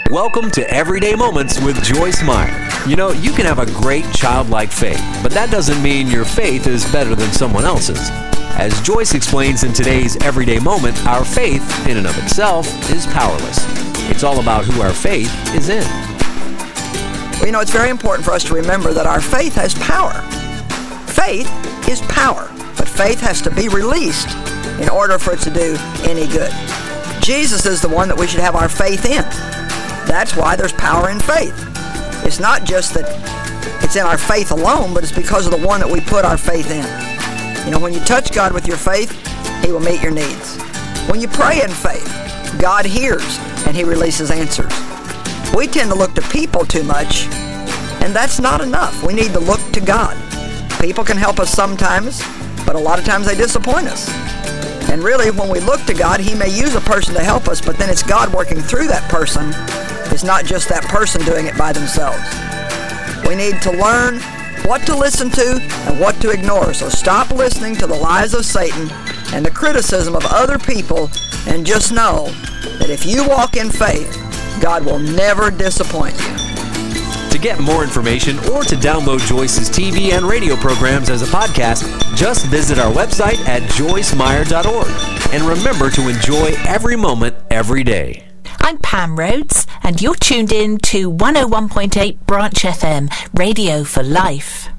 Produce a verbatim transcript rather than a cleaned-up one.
Welcome to Everyday Moments with Joyce Meyer. You know, you can have a great childlike faith, but that doesn't mean your faith is better than someone else's. As Joyce explains in today's Everyday Moment, our faith, in and of itself, is powerless. It's all about who our faith is in. Well, you know, it's very important for us to remember that our faith has power. Faith is power, but faith has to be released in order for it to do any good. Jesus is the one that we should have our faith in. That's why there's power in faith. It's not just that it's in our faith alone, but it's because of the one that we put our faith in. You know, when you touch God with your faith, He will meet your needs. When you pray in faith, God hears and He releases answers. We tend to look to people too much, and that's not enough. We need to look to God. People can help us sometimes, but a lot of times they disappoint us. And really, when we look to God, He may use a person to help us, but then it's God working through that person. It's not just that person doing it by themselves. We need to learn what to listen to and what to ignore. So stop listening to the lies of Satan and the criticism of other people, and just know that if you walk in faith, God will never disappoint you. To get more information or to download Joyce's T V and radio programs as a podcast, just visit our website at joyce meyer dot org. And remember to enjoy every moment, every day. I'm Pam Rhodes, and you're tuned in to one oh one point eight Branch F M, Radio for Life.